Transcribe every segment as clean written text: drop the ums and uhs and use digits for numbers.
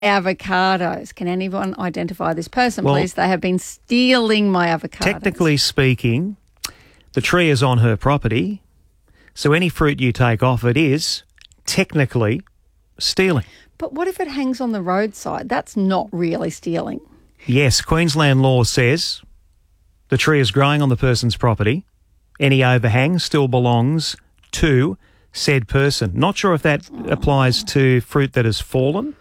avocados. Can anyone identify this person, Well, please? They have been stealing my avocados. Technically speaking, the tree is on her property, so any fruit you take off it is technically stealing. But what if it hangs on the roadside? That's not really stealing. Yes, Queensland law says the tree is growing on the person's property. Any overhang still belongs to said person. Not sure if that applies to fruit that has fallen.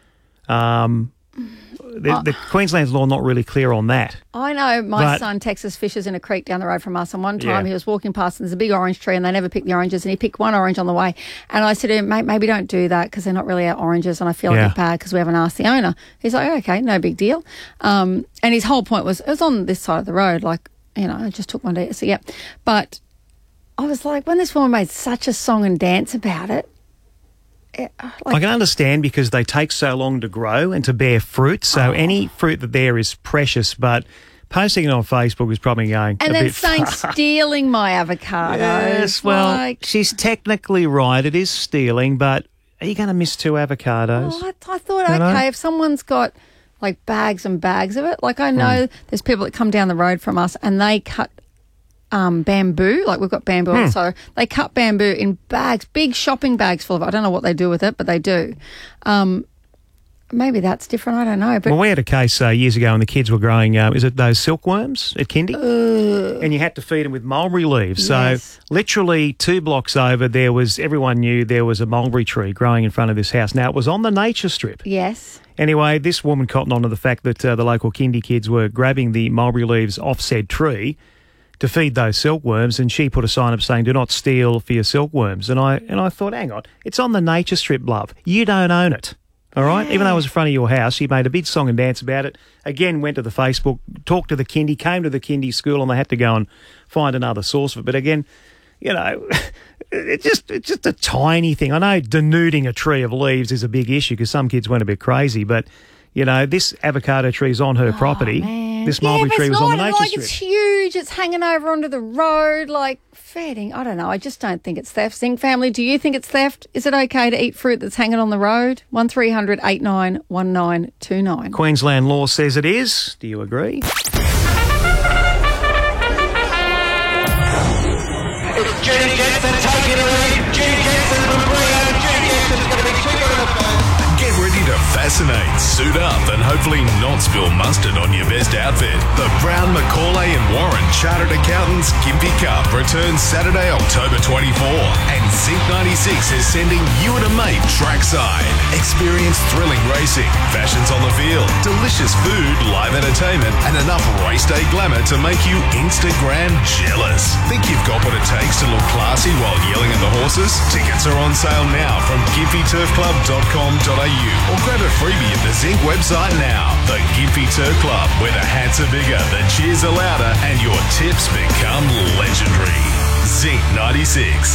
The Queensland's law not really clear on that. I know my son Texas fishes in a creek down the road from us, and one time he was walking past and there's a big orange tree and they never pick the oranges, and he picked one orange on the way, and I said to him, mate, maybe don't do that because they're not really our oranges and I feel like it's bad because we haven't asked the owner. He's like, okay, no big deal. And his whole point was, it was on this side of the road, like, you know, I just took one day. So, yeah. But I was like, when this woman made such a song and dance about it, I can understand because they take so long to grow and to bear fruit. So any fruit that there is precious, but posting it on Facebook is probably going and a then bit saying far. Stealing my avocados. Yes, well, like, she's technically right. It is stealing, but are you going to miss 2 avocados? I thought, okay, if someone's got like bags and bags of it, like I know there's people that come down the road from us and they cut bamboo, like we've got bamboo, so they cut bamboo in bags, big shopping bags full of it. I don't know what they do with it, but they do. Maybe that's different, I don't know. But well, we had a case years ago when the kids were growing, is it those silkworms at kindy? And you had to feed them with mulberry leaves. Yes. So literally 2 blocks over, everyone knew there was a mulberry tree growing in front of this house. Now, it was on the nature strip. Yes. Anyway, this woman cottoned on to the fact that the local kindy kids were grabbing the mulberry leaves off said tree to feed those silkworms, and she put a sign up saying, do not steal for your silkworms. And I thought, hang on, it's on the nature strip, love. You don't own it, all right? Even though it was in front of your house, she made a big song and dance about it. Again, went to the Facebook, talked to the kindy, came to the kindy school, and they had to go and find another source of it. But again, you know, it's just a tiny thing. I know denuding a tree of leaves is a big issue because some kids went a bit crazy, but, you know, this avocado tree is on her property. Man. This mulberry tree was on the nature strip. It's huge. It's hanging over onto the road, like feeding. I don't know. I just don't think it's theft. Zing family, do you think it's theft? Is it okay to eat fruit that's hanging on the road? 1300 891929. Queensland law says it is. Do you agree? It's Judy Jensen taking a lead. Judy Jensen from Brio. Judy Jensen's going to be too good in the first. Get ready to fascinate, suit up, and hopefully not spill mustard on your best outfit. The Brown, Macaulay and Warren Chartered Accountants Gympie Cup returns Saturday, October 24. And Zinc 96 is sending you and a mate trackside. Experience thrilling racing, fashions on the field, delicious food, live entertainment, and enough race day glamour to make you Instagram jealous. Think you've got what it takes to look classy while yelling at the horses? Tickets are on sale now from gympieturfclub.com.au. Or grab a freebie at the Zinc website now. The Gympie Turf Club, where the hats are bigger, the cheers are louder, and your tips become legendary. Zinc 96.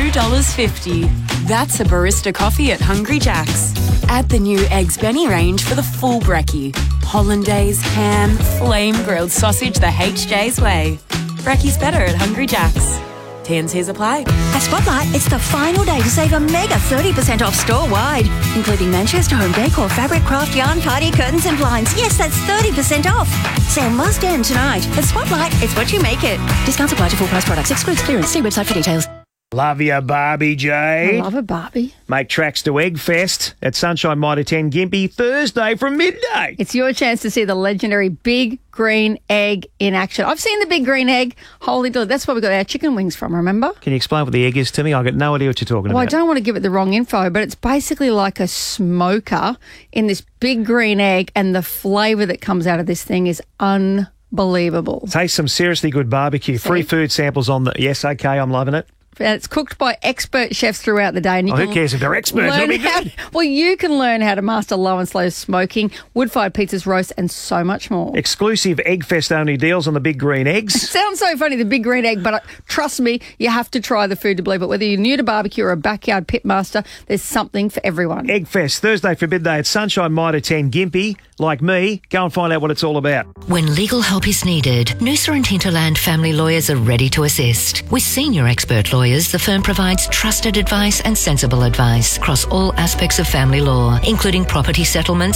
$2.50. That's a barista coffee at Hungry Jack's. Add the new Eggs Benny range for the full brekkie. Hollandaise, ham, flame grilled sausage the HJ's way. Brekkie's better at Hungry Jack's. T&Cs apply. At Spotlight, it's the final day to save a mega 30% off store-wide, including Manchester Home Decor, fabric, craft, yarn, party, curtains and blinds. Yes, that's 30% off. Sale must end tonight. At Spotlight, it's what you make it. Discounts apply to full-price products. Excludes clearance. See website for details. Love ya, Barbie J. I love a Barbie. Make tracks to Eggfest at Sunshine Mitre 10 Gympie Thursday from midday. It's your chance to see the legendary Big Green Egg in action. I've seen the Big Green Egg. Holy delight. That's where we got our chicken wings from, remember? Can you explain what the egg is to me? I've got no idea what you're talking Well, I about. don't want to give it the wrong info, but it's basically like a smoker in this big green egg, and the flavour that comes out of this thing is unbelievable. Taste some seriously good barbecue. Free food samples on the... Yes, okay, I'm loving it. And it's cooked by expert chefs throughout the day. And you Who cares if they're experts? It'll be good. Well, you can learn how to master low and slow smoking, wood-fired pizzas, roasts, and so much more. Exclusive Eggfest-only deals on the Big Green Eggs. Sounds so funny, the Big Green Egg, but trust me, you have to try the food to believe it. Whether you're new to barbecue or a backyard pitmaster, there's something for everyone. Eggfest, Thursday for midday at Sunshine Mitre 10 Gympie. Like me, go and find out what it's all about. When legal help is needed, Noosa and Hinterland family lawyers are ready to assist with senior expert lawyers Lawyers, the firm provides trusted advice and sensible advice across all aspects of family law, including property settlements,